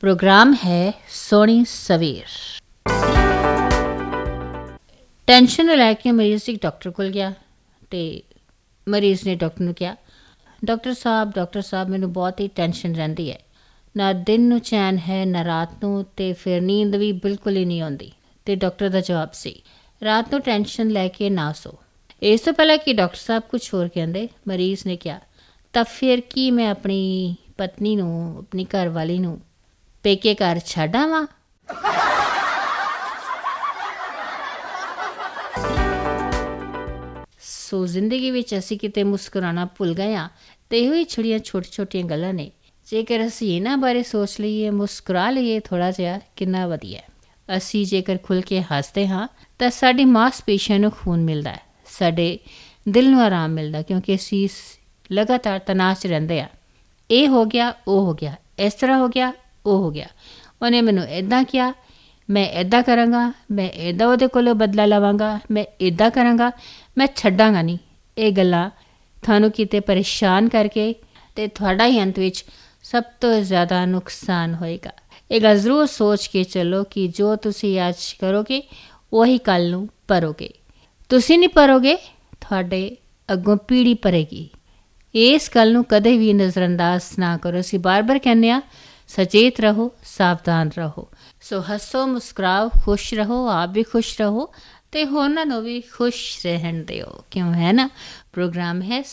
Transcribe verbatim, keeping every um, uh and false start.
Programme है सोनी सवेर। Tension ਨੂੰ ਲੈ ਕੇ ਮਰੀਜ਼ ਇੱਕ ਡਾਕਟਰ ਕੋਲ ਗਿਆ ਅਤੇ ਮਰੀਜ਼ ਨੇ ਡਾਕਟਰ ਨੂੰ ਕਿਹਾ, ਡਾਕਟਰ ਸਾਹਿਬ ਡਾਕਟਰ ਸਾਹਿਬ ਮੈਨੂੰ ਬਹੁਤ ਹੀ ਟੈਨਸ਼ਨ ਰਹਿੰਦੀ ਹੈ, ਨਾ ਦਿਨ ਨੂੰ ਚੈਨ ਹੈ ਨਾ ਰਾਤ ਨੂੰ, ਅਤੇ ਫਿਰ ਨੀਂਦ ਵੀ ਬਿਲਕੁਲ ਹੀ ਨਹੀਂ ਆਉਂਦੀ। ਅਤੇ ਡਾਕਟਰ ਦਾ ਜਵਾਬ ਸੀ, ਰਾਤ ਨੂੰ ਟੈਨਸ਼ਨ ਲੈ ਕੇ ਨਾ ਸੋ। ਇਸ ਤੋਂ ਪਹਿਲਾਂ ਕਿ ਡਾਕਟਰ ਸਾਹਿਬ ਕੁਛ ਹੋਰ ਕਹਿੰਦੇ, ਮਰੀਜ਼ ਨੇ ਕਿਹਾ, ਤਾਂ ਫਿਰ ਕੀ ਮੈਂ ਆਪਣੀ ਪਤਨੀ ਨੂੰ, ਆਪਣੀ ਘਰਵਾਲੀ ਨੂੰ ਪੇਕੇ ਘਰ ਛੱਡ ਆਵਾਂ? ਸੋ ਜ਼ਿੰਦਗੀ ਵਿੱਚ ਅਸੀਂ ਕਿਤੇ ਮੁਸਕਰਾਉਣਾ ਭੁੱਲ ਗਏ ਹਾਂ, ਅਤੇ ਇਹੋ ਹੀ ਛੜੀਆਂ ਛੋਟੀ ਛੋਟੀਆਂ ਗੱਲਾਂ ਨੇ। ਜੇਕਰ ਅਸੀਂ ਇਹਨਾਂ ਬਾਰੇ ਸੋਚ ਲਈਏ, ਮੁਸਕਰਾ ਲਈਏ ਥੋੜ੍ਹਾ ਜਿਹਾ, ਕਿੰਨਾ ਵਧੀਆ। ਅਸੀਂ ਜੇਕਰ ਖੁੱਲ੍ਹ ਕੇ ਹੱਸਦੇ ਹਾਂ ਤਾਂ ਸਾਡੀ ਮਾਸਪੇਸ਼ੀਆਂ ਨੂੰ ਖੂਨ ਮਿਲਦਾ ਹੈ, ਸਾਡੇ ਦਿਲ ਨੂੰ ਆਰਾਮ ਮਿਲਦਾ, ਕਿਉਂਕਿ ਅਸੀਂ ਲਗਾਤਾਰ ਤਣਾਅ 'ਚ ਰਹਿੰਦੇ ਹਾਂ। ਇਹ ਹੋ ਗਿਆ, ਉਹ ਹੋ ਗਿਆ, ਇਸ ਤਰ੍ਹਾਂ ਹੋ ਗਿਆ, ਉਹ ਹੋ ਗਿਆ, ਉਹਨੇ ਮੈਨੂੰ ਇੱਦਾਂ ਕਿਹਾ, ਮੈਂ ਇੱਦਾਂ ਕਰਾਂਗਾ, ਮੈਂ ਇੱਦਾਂ ਉਹਦੇ ਕੋਲੋਂ ਬਦਲਾ ਲਵਾਂਗਾ, ਮੈਂ ਇੱਦਾਂ ਕਰਾਂਗਾ, ਮੈਂ ਛੱਡਾਂਗਾ ਨਹੀਂ। ਇਹ ਗੱਲਾਂ ਤੁਹਾਨੂੰ ਕਿਤੇ ਪਰੇਸ਼ਾਨ ਕਰਕੇ ਅਤੇ ਤੁਹਾਡਾ ਹੀ ਅੰਤ ਵਿੱਚ ਸਭ ਤੋਂ ਜ਼ਿਆਦਾ ਨੁਕਸਾਨ ਹੋਏਗਾ। ਇਹ ਗੱਲ ਜ਼ਰੂਰ ਸੋਚ ਕੇ ਚੱਲੋ ਕਿ ਜੋ ਤੁਸੀਂ ਅੱਜ ਕਰੋਗੇ ਉਹੀ ਕੱਲ੍ਹ ਨੂੰ ਭਰੋਗੇ। ਤੁਸੀਂ ਨਹੀਂ ਭਰੋਗੇ, ਤੁਹਾਡੇ ਅੱਗੋਂ ਪੀੜ੍ਹੀ ਭਰੇਗੀ। ਇਸ ਗੱਲ ਨੂੰ ਕਦੇ ਵੀ ਨਜ਼ਰਅੰਦਾਜ਼ ਨਾ ਕਰੋ। ਅਸੀਂ ਬਾਰ ਬਾਰ ਕਹਿੰਦੇ ਹਾਂ, ਸਚੇਤ ਰਹੋ, ਸਾਵਧਾਨ ਰਹੋ। ਸੋ ਹੱਸੋ, ਮੁਸਕਰਾਓ, ਖੁਸ਼ ਰਹੋ, ਆਪ ਵੀ ਖੁਸ਼ ਰਹੋ ਅਤੇ ਹੋਰਨਾਂ ਨੂੰ ਵੀ ਖੁਸ਼ ਰਹਿਣ ਦਿਓ। ਕਿਉਂ ਹੈ ਨਾ, ਪ੍ਰੋਗਰਾਮ ਹੈ